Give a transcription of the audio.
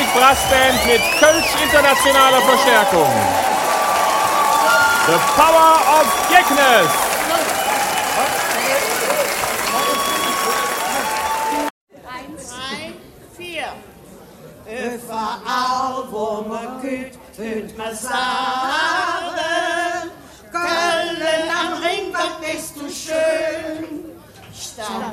Brassband mit Kölsch internationaler Verstärkung. The Power of Geknes. Überall, wo man geht, hört man sagen, Köln am Ring, was bist du schön.